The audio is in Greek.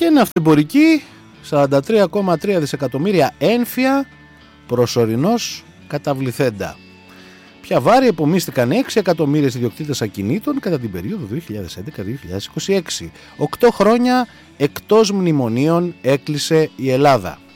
Και ναυτεμπορική, 43,3 δισεκατομμύρια ένφια, προσωρινός καταβληθέντα. Ποια βάρη επομίστηκαν 6 εκατομμύρια ιδιοκτήτες ακινήτων κατά την περίοδο 2011-2026. 8 χρόνια εκτός μνημονίων έκλεισε η Ελλάδα.